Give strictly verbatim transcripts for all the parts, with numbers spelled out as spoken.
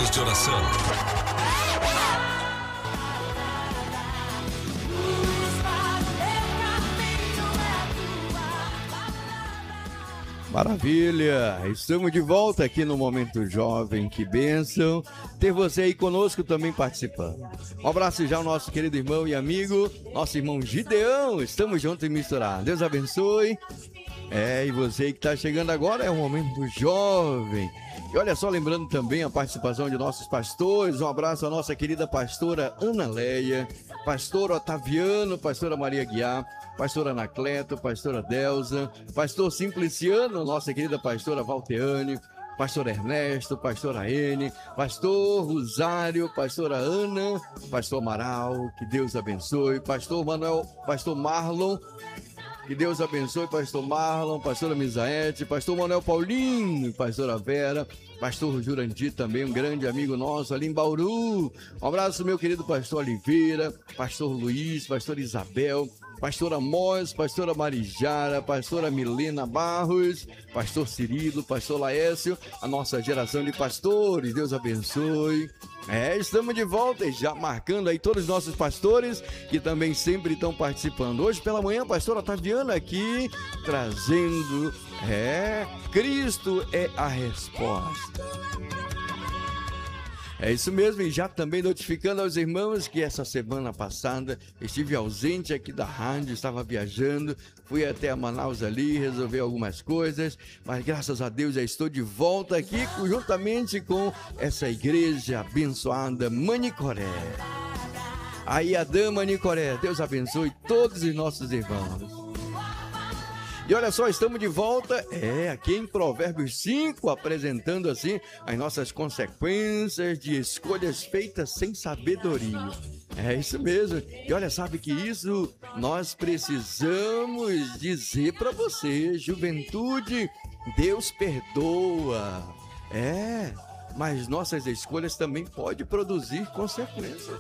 minutos de oração. Maravilha, estamos de volta aqui no Momento Jovem, que bênção ter você aí conosco também participando. Um abraço já ao nosso querido irmão e amigo, nosso irmão Gideão, estamos juntos e misturados. Deus abençoe. É, e você que está chegando agora é o Momento Jovem. E olha só, lembrando também a participação de nossos pastores, um abraço à nossa querida pastora Ana Leia, pastor Otaviano, pastora Maria Guiar, pastora Anacleto, pastora Delza, pastor Simpliciano, nossa querida pastora Valteane, pastor Ernesto, pastora Ene, pastor Rosário, pastora Ana, pastor Amaral, que Deus abençoe, pastor Manuel, pastor Marlon, que Deus abençoe, pastor Marlon, pastora Misaete, pastor Manuel Paulinho, pastora Vera, pastor Jurandir também, um grande amigo nosso ali em Bauru. Um abraço, meu querido pastor Oliveira, pastor Luiz, pastor Isabel, pastora Mós, pastora Marijara, pastora Milena Barros, pastor Cirilo, pastor Laércio, a nossa geração de pastores, Deus abençoe. É, estamos de volta e já marcando aí todos os nossos pastores que também sempre estão participando. Hoje pela manhã, a pastora Taviana aqui trazendo, é, Cristo é a resposta. É isso mesmo, e já também notificando aos irmãos que essa semana passada estive ausente aqui da rádio, estava viajando, fui até a Manaus ali, resolver algumas coisas, mas graças a Deus já estou de volta aqui juntamente com essa igreja abençoada Manicoré. Aí a dama Manicoré, Deus abençoe todos os nossos irmãos. E olha só, estamos de volta, é, aqui em Provérbios cinco, apresentando assim as nossas consequências de escolhas feitas sem sabedoria. É isso mesmo. E olha, sabe que isso nós precisamos dizer para você, juventude, Deus perdoa. É, mas nossas escolhas também podem produzir consequências.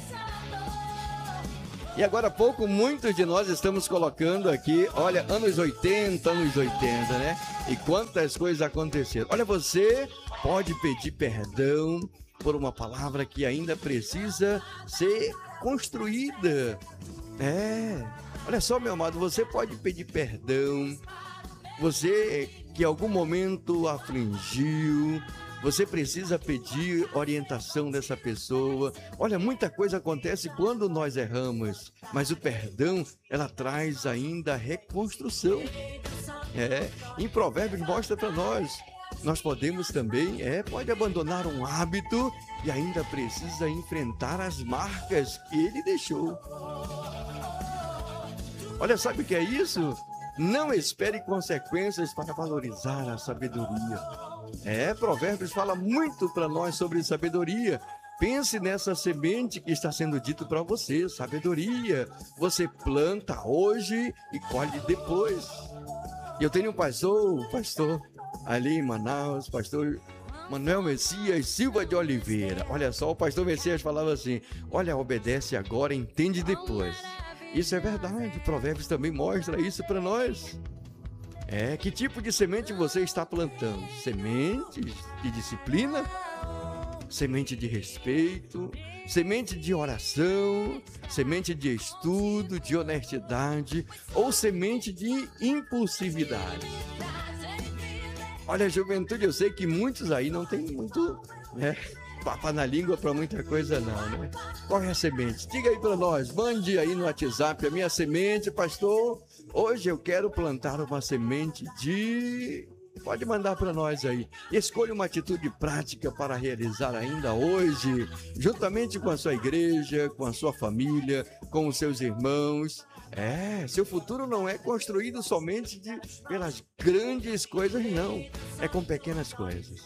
E agora há pouco, muitos de nós estamos colocando aqui, olha, anos oitenta, anos oitenta, né? E quantas coisas aconteceram. Olha, você pode pedir perdão por uma palavra que ainda precisa ser construída. É, olha só, meu amado, você pode pedir perdão. Você que em algum momento afligiu, você precisa pedir orientação dessa pessoa. Olha, muita coisa acontece quando nós erramos, mas o perdão, ela traz ainda reconstrução. É, em Provérbios mostra para nós, nós podemos também, é, pode abandonar um hábito e ainda precisa enfrentar as marcas que ele deixou. Olha, sabe o que é isso? Não espere consequências para valorizar a sabedoria. É, Provérbios fala muito para nós sobre sabedoria. Pense nessa semente que está sendo dito para você, sabedoria. Você planta hoje e colhe depois. Eu tenho um pastor, pastor ali em Manaus, pastor Manuel Messias Silva de Oliveira. Olha só, o pastor Messias falava assim, olha, obedece agora, entende depois. Isso é verdade, Provérbios também mostra isso para nós. É, que tipo de semente você está plantando? Semente de disciplina? Semente de respeito? Semente de oração? Semente de estudo, de honestidade? Ou semente de impulsividade? Olha, juventude, eu sei que muitos aí não tem muito, né, papo na língua para muita coisa não, né? Qual é a semente? Diga aí para nós, mande aí no WhatsApp a minha semente, pastor. Hoje eu quero plantar uma semente de... Pode mandar para nós aí. Escolha uma atitude prática para realizar ainda hoje, juntamente com a sua igreja, com a sua família, com os seus irmãos. É, seu futuro não é construído somente de, pelas grandes coisas, não. É com pequenas coisas.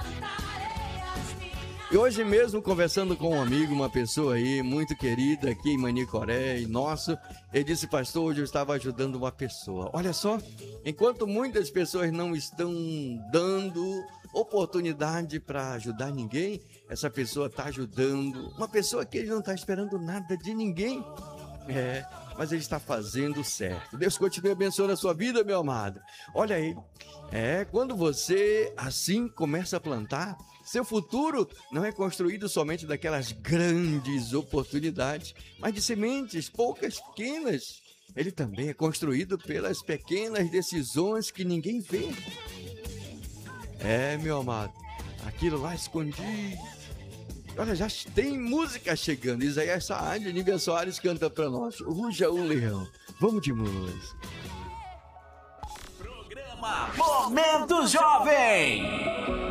E hoje mesmo, conversando com um amigo, uma pessoa aí muito querida aqui em Manicoré, e nosso, ele disse, pastor, hoje eu estava ajudando uma pessoa. Olha só, enquanto muitas pessoas não estão dando oportunidade para ajudar ninguém, essa pessoa está ajudando uma pessoa que ele não está esperando nada de ninguém. É, mas ele está fazendo certo. Deus continue abençoando a sua vida, meu amado. Olha aí, é, quando você assim começa a plantar, seu futuro não é construído somente daquelas grandes oportunidades, mas de sementes poucas, pequenas. Ele também é construído pelas pequenas decisões que ninguém vê. É, meu amado, aquilo lá escondido. Olha, já tem música chegando. Isaías Saad, Nívia Soares canta pra nós. Ruja o Leão. Vamos de música. Programa Momento Jovem.